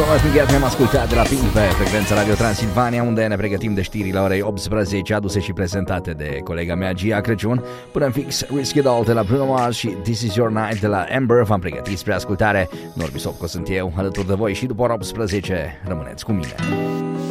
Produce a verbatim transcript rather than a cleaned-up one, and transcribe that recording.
Imediat ne-am ascultat de la Pink pe frecvența Radio Transilvania, unde ne pregătim de știrile la orei optsprezece, aduse și prezentate de colega mea Gia Crăciun. Până în fix, Risky Doll de la Bruno Mars și This Is Your Night de la Amber. V-am pregătit spre ascultare. Norbi Sopco sunt eu, alături de voi și după ora optsprezece rămâneți cu mine.